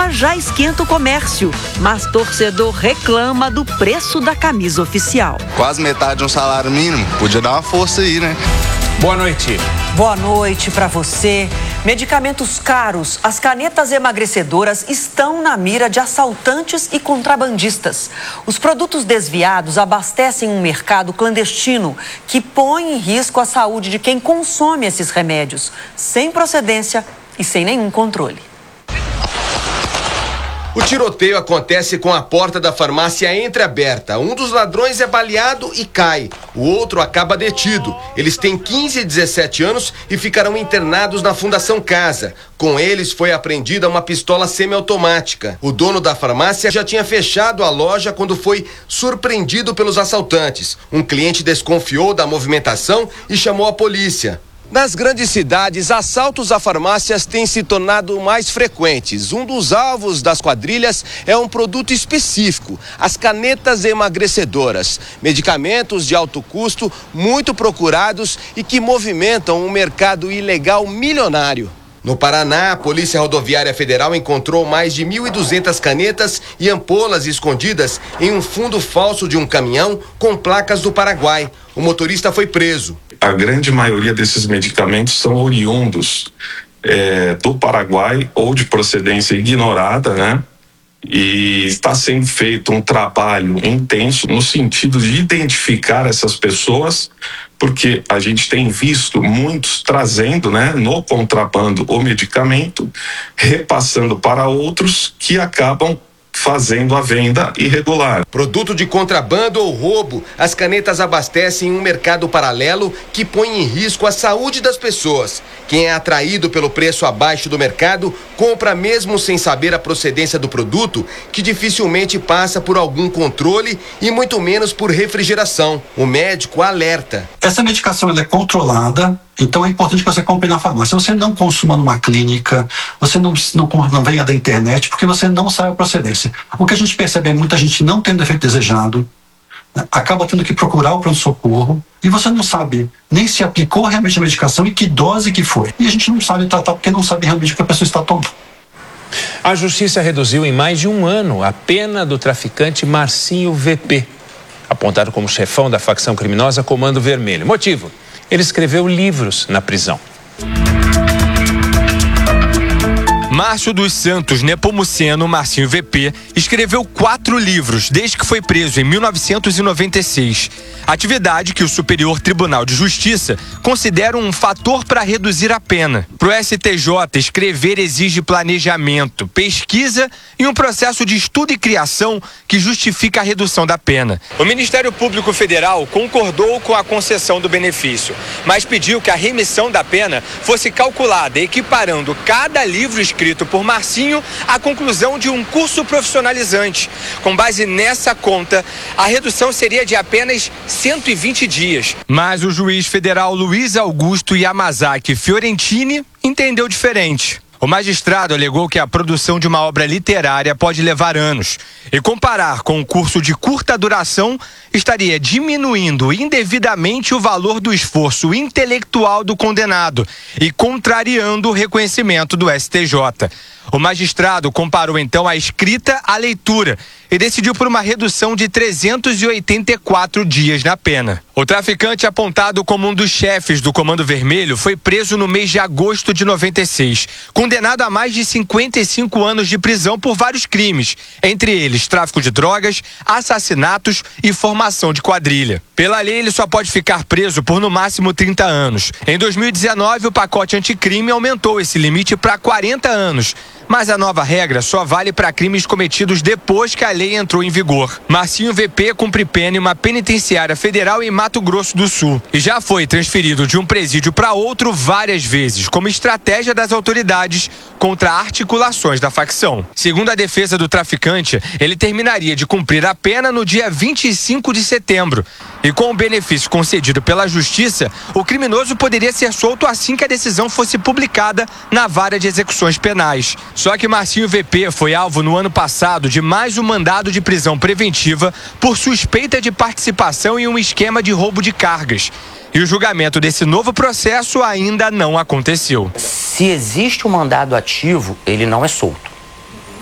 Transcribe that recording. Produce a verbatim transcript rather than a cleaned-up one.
roupa já esquenta o comércio, mas torcedor reclama do preço da camisa oficial. Quase metade de um salário mínimo, podia dar uma força aí, né? Boa noite. Boa noite para você. Medicamentos caros, as canetas emagrecedoras estão na mira de assaltantes e contrabandistas. Os produtos desviados abastecem um mercado clandestino que põe em risco a saúde de quem consome esses remédios, sem procedência e sem nenhum controle. O tiroteio acontece com a porta da farmácia entreaberta. Um dos ladrões é baleado e cai. O outro acaba detido. Eles têm quinze e dezessete anos e ficarão internados na Fundação Casa. Com eles foi apreendida uma pistola semiautomática. O dono da farmácia já tinha fechado a loja quando foi surpreendido pelos assaltantes. Um cliente desconfiou da movimentação e chamou a polícia. Nas grandes cidades, assaltos a farmácias têm se tornado mais frequentes. Um dos alvos das quadrilhas é um produto específico, as canetas emagrecedoras. Medicamentos de alto custo, muito procurados e que movimentam um mercado ilegal milionário. No Paraná, a Polícia Rodoviária Federal encontrou mais de mil e duzentas canetas e ampolas escondidas em um fundo falso de um caminhão com placas do Paraguai. O motorista foi preso. A grande maioria desses medicamentos são oriundos é, do Paraguai ou de procedência ignorada, né? E está sendo feito um trabalho intenso no sentido de identificar essas pessoas, porque a gente tem visto muitos trazendo, né, no contrabando o medicamento, repassando para outros que acabam fazendo a venda irregular. Produto de contrabando ou roubo, as canetas abastecem um mercado paralelo que põe em risco a saúde das pessoas. Quem é atraído pelo preço abaixo do mercado, compra mesmo sem saber a procedência do produto, que dificilmente passa por algum controle e muito menos por refrigeração. O médico alerta. Essa medicação ela é controlada, então é importante que você compre na farmácia. Você não consuma numa clínica, você não, não, não venha da internet, porque você não sabe a procedência. O que a gente percebe é muita gente não tendo o efeito desejado, né? Acaba tendo que procurar o pronto-socorro e você não sabe nem se aplicou realmente a medicação e que dose que foi. E a gente não sabe tratar porque não sabe realmente o que a pessoa está tomando. A justiça reduziu em mais de um ano a pena do traficante Marcinho V P, apontado como chefão da facção criminosa Comando Vermelho. Motivo? Ele escreveu livros na prisão. Márcio dos Santos Nepomuceno, Marcinho V P, escreveu quatro livros desde que foi preso em mil novecentos e noventa e seis. Atividade que o Superior Tribunal de Justiça considera um fator para reduzir a pena. Para o S T J, escrever exige planejamento, pesquisa e um processo de estudo e criação que justifica a redução da pena. O Ministério Público Federal concordou com a concessão do benefício, mas pediu que a remissão da pena fosse calculada, equiparando cada livro escrito por Marcinho à conclusão de um curso profissionalizante. Com base nessa conta, a redução seria de apenas cento e vinte dias. Mas o juiz federal Luiz Augusto Yamazaki Fiorentini entendeu diferente. O magistrado alegou que a produção de uma obra literária pode levar anos e comparar com um curso de curta duração estaria diminuindo indevidamente o valor do esforço intelectual do condenado e contrariando o reconhecimento do S T J. O magistrado comparou então a escrita à leitura e decidiu por uma redução de trezentos e oitenta e quatro dias na pena. O traficante, apontado como um dos chefes do Comando Vermelho, foi preso no mês de agosto de noventa e seis, condenado a mais de cinquenta e cinco anos de prisão por vários crimes, entre eles tráfico de drogas, assassinatos e formação de quadrilha. Pela lei, ele só pode ficar preso por no máximo trinta anos. Em dois mil e dezenove, o pacote anticrime aumentou esse limite para quarenta anos. Mas a nova regra só vale para crimes cometidos depois que a lei entrou em vigor. Marcinho V P cumpre pena em uma penitenciária federal em Mato Grosso do Sul e já foi transferido de um presídio para outro várias vezes, como estratégia das autoridades contra articulações da facção. Segundo a defesa do traficante, ele terminaria de cumprir a pena no dia vinte e cinco de setembro. E com o benefício concedido pela Justiça, o criminoso poderia ser solto assim que a decisão fosse publicada na Vara de Execuções Penais. Só que Marcinho V P foi alvo no ano passado de mais um mandado de prisão preventiva por suspeita de participação em um esquema de roubo de cargas. E o julgamento desse novo processo ainda não aconteceu. Se existe um mandado ativo, ele não é solto.